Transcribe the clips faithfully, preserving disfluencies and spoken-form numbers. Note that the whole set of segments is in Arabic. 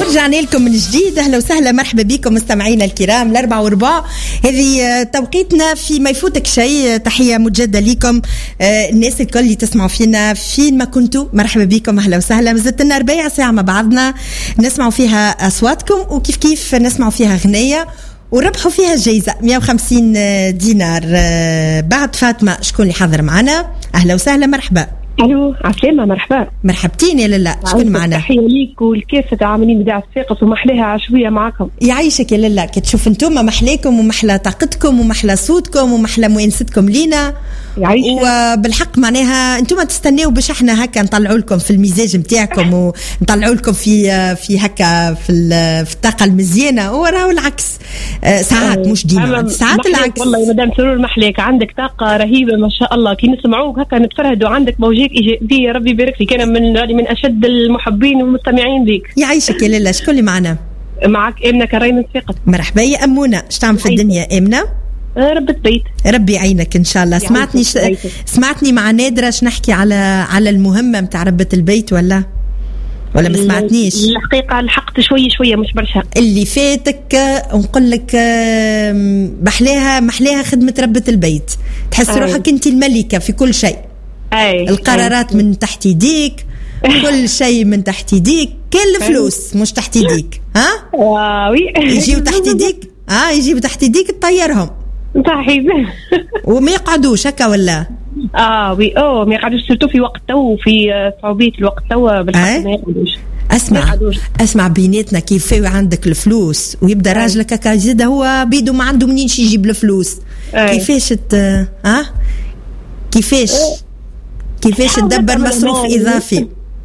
رجعنا لكم من جديد. اهلا وسهلا مرحبا بكم مستمعينا الكرام. الاربعة وربع هذه توقيتنا في ما يفوتك شيء. تحية مجددة لكم آه الناس الكل اللي تسمعوا فينا فين ما كنتوا، مرحبا بكم اهلا وسهلا. مازلت لنا ربيع ساعة مع بعضنا نسمعوا فيها اصواتكم وكيف كيف نسمعوا فيها غنية وربحوا فيها الجائزة مية وخمسين دينار. آه بعد فاطمة شكون اللي حاضر معنا؟ اهلا وسهلا مرحبا. الو عسلامة مرحبا. مرحبتين يا لالا شكون معنا؟ تحية ليك والكافة عاملين بداع الثقة ومحليها عشوية معكم. يعيشك يا لالا. كتشوف انتم محلاكم ومحلى طاقتكم ومحلى صوتكم ومحلى موينستكم لينا يعيشك. وبالحق معناها انتم تستناو باش احنا هكا نطلعوا لكم في المزاج نتاعكم ونطلعوا لكم في في هكا في في الطاقة المزيانة. وراهو العكس ساعات مش ديما ساعات العكس. والله يا مدام سرور محليك عندك طاقة رهيبة ما شاء الله. كي نسمعوك هكا نتفرهدوا عندك موجات إيجابية. ربي يبارك فيك. أنا من من أشد المحبين والمستمعين ليك. يعيشك يا لالا. شكون اللي معنا؟ معك آمنة كراي من ثقة. مرحبا يا أمونة. اش تعمل في الدنيا آمنة؟ ربة بيت. ربي يعينك إن شاء الله. سمعتني ش... سمعتني مع نادرة نحكي على على المهمة متاع ربة البيت ولا ولا ما سمعتنيش؟ الحقيقة لحقت شوية شوية مش برشا. اللي فاتك ونقول لك محلاها محلاها خدمة ربة البيت. تحس روحك أنت الملكة في كل شيء. أي. القرارات أي. من تحت يديك كل شيء من تحت يديك. كل الفلوس مش تحت يديك ها؟ واوي يجيو تحت يديك. اه يجيو تحت يديك تطيرهم صحيح. وما يقعدوش هكا ولا؟ اه وي او ما يقعدوش سيرتو في وقت تو في صعوبية الوقت تو بالحق ما يقعدوش. اسمع اسمع بيناتنا كيف عندك الفلوس ويبدا راجلك هكا زيد هو بيدو ما عنده منين يجيب الفلوس. كيفاش ها آه؟ كيفاش كيفاش تدبر مصروف اضافي؟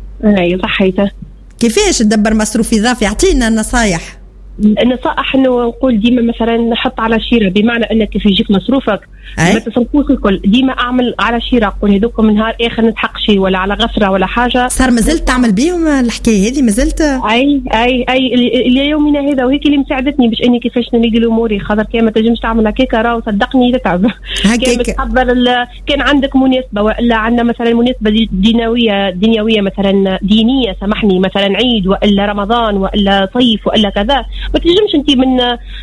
اي صحيته. كيفاش تدبر مصروف اضافي؟ اعطينا نصايح. النصائح انه نقول ديما مثلا نحط على شيره، بمعنى انك كيف يجيك مصروفك ما تصرفوش الكل. ديما اعمل على شيره، قول هذوك من نهار اخر نتحق شيء ولا على غفره ولا حاجه. صار مازلت تعمل بيهم الحكايه هذه؟ مازلت اي اي اي اليومنا هذا وهيك اللي مساعدتني باش اني كيفاش نميدي اموري. خاطر كان ما تنجمش تعمل هكاك راه صدقني تتعب. كان تحضر كان عندك مناسبه ولا عندنا مثلا مناسبه دينويه دنيويه مثلا دينيه سامحني مثلا عيد ولا رمضان ولا صيف ولا كذا، ما تنجمش انت من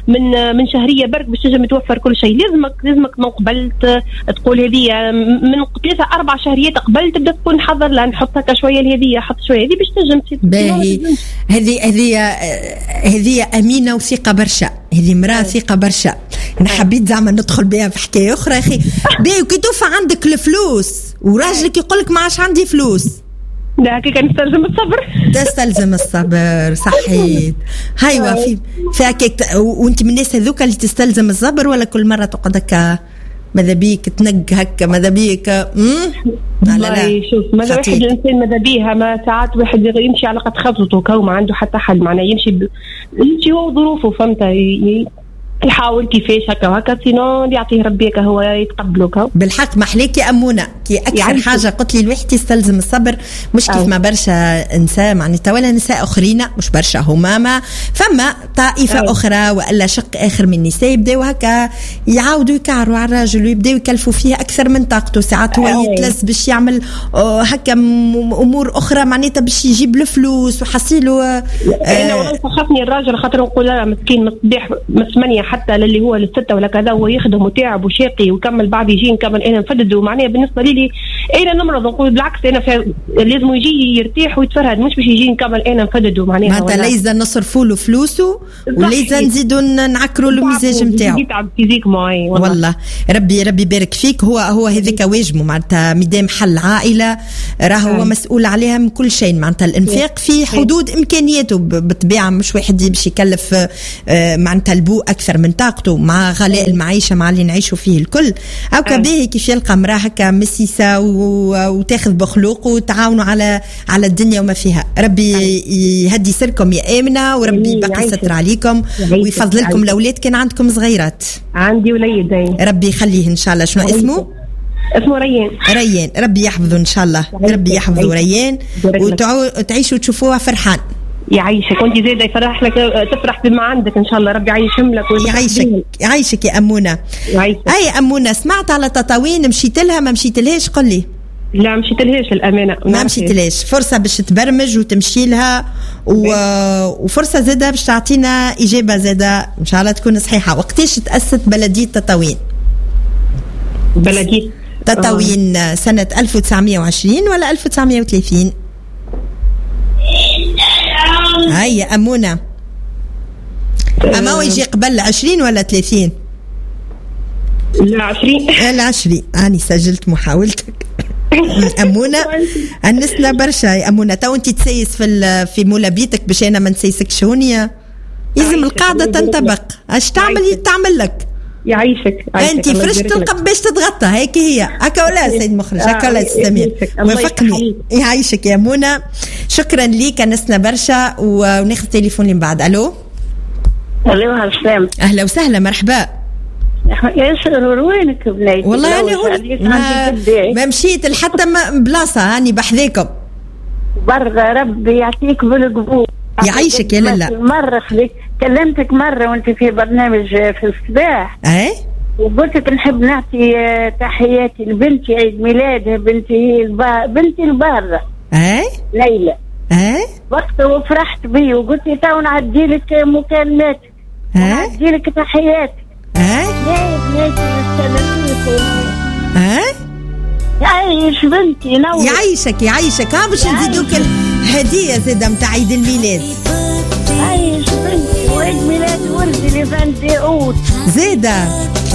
من من شهريه برك باش تنجم توفر كل شيء. لازمك لازمك من قبلت تقول هذه من ثلاثه اربع شهريات قبل تبدا تكون حضر لا نحط هكا شويه الهديه حط شويه هذه باش تنجم. باهي هذه هذه هذه امينه وثقه برشا. هذه مراه ثقه برشا. انا حبيت زعما ندخل بها في حكايه اخرى يا اخي. باهي كي توفى عندك الفلوس وراجلك يقول لك ما عادش عندي فلوس، لا هكا كنستلزم الصبر. تستلزم الصبر صحيح. هايوا في في هكاك. وانت من الناس هذوك اللي تستلزم الصبر ولا كل مره تقعد هكا ماذا بيك تنق هكا ماذا بيك؟ امم لا لا شوف ماذا واحد الانسان ماذا بيها ما ساعات واحد يمشي على قد خبطته كو ما عنده حتى حل. معناه يمشي ب... يمشي هو ظروفه فهمت ي... يحاول كيفاش هكا وهكا سينو يعطيه ربي هو يتقبلوك. بالحق محليك يا أمونة. كي أكثر يعني حاجة قلت لي الواحد يستلزم الصبر مش كيف ما برشا نساء معناتها ولا نساء أخرين مش برشا هما ما فما طائفة أوه. أخرى ولا شق آخر من النساء يبداو هكا يعاودوا يكعروا على الراجل ويبداو يكلفوا فيه أكثر من طاقته. ساعات هو أوه. يتلس باش يعمل هكا أمور أخرى معناتها باش يجيب له وحصيله. أنا والله سخفني الراجل خاطر نقول لا مسكين مصباح مسمنية حتى للي هو للستة ولا كذا هو يخدم وتعب وشاقي ويكمل بعد يجي نكمل أنا نفدد. ومعناه بالنسبة لي أنا نمرض نقول بالعكس أنا لازم يجي يرتاح ويتفرهد مش باش يجي نكمل أنا نفدد. ومعناه معناتها لازم نصرفوا له فلوسه ولازم نزيدوا نعكروا له المزاج نتاعو. يتعب فيزيك معي والله. والله ربي ربي يبارك فيك. هو هو هذاك واجبه معناتها مدام حل عائلة راه هو مسؤول عليها من كل شيء. معناتها الإنفاق في حدود إمكانياته بالطبيعة مش واحد باش يكلف معناتها البو أكثر من طاقته مع غلاء المعيشة مع اللي نعيشوا فيه الكل. أو كباهي كيف يلقى مراه هكا مسيسة وتاخذ بخلوق وتعاونوا على على الدنيا وما فيها. ربي يهدي سركم يا آمنة وربي يبقى يستر عليكم ويفضل لكم الأولاد. كان عندكم صغيرات؟ عندي وليد ربي يخليه إن شاء الله. شنو اسمه؟ اسمه ريان. ريان ربي يحفظه إن شاء الله. ربي يحفظه ريان وتعيشوا وتشوفوها فرحان. يعيشك وانت زايده يفرح لك تفرح بما عندك ان شاء الله. ربي يعيشهم لك ويعيشك يعيشك يا أمونة. يعيشك. أي أمونة سمعت على تطاوين مشيت لها ما مشيت لهاش؟ قل لي. لا مشيت لهاش للامانه، ما مشيت لهاش. فرصه باش تبرمج وتمشي لها و... وفرصه زاده باش تعطينا اجابه زاده ان شاء الله تكون صحيحه. وقتاش تاسست بلديه تطاوين؟ بلديه تطاوين آه. سنه ألف وتسعمية وعشرين ولا ألف وتسعمية وثلاثين؟ هيا امونه، اما يجي قبل عشرين ولا ثلاثين؟ لا عشرين. لا عشرين. أنا سجلت محاولتك. أمونة أنسنا برشا يا أمونة. تو أنت تسيس في في مولا بيتك باش أنا ما نسيسكش هونيا. يلزم القاعدة تنطبق. اش تعمل تعمل لك. يعيشك. أنت فرشت القب باش تتغطى، هيك هي. هكا ولا سيد مخرج، هكا ولا سمير. وفقني. يعيشك يا أمونة. شكرا ليك أنسنا برشا. وناخذ تليفون اللي من بعد. ألو. ألو السلام. أهلا وسهلا مرحبا. ياسر وينك بنيتي؟ والله انا هون ما, ما مشيت لحتى بلاصه هاني بحذاكم برا. ربي يعطيك بالقبول يعيشك يا لالا. مره خليك كلمتك مره وانت في برنامج في الصباح اي وقلت لك نحب نعطي تحياتي لبنتي عيد ميلادها، بنتي البا... بنتي البارة اي ليلى. اي وقت وفرحت بي وقلت لي تو نعدي لك مكالمات نعدي لك تحياتي. اي اي يعيش بنتي نور. يعيشك يعيشك. ها باش نزيدوك الهديه زاده نتاع عيد الميلاد. يعيش بنتي وعيد ميلاد ولدي اللي فانتي اوت زاده.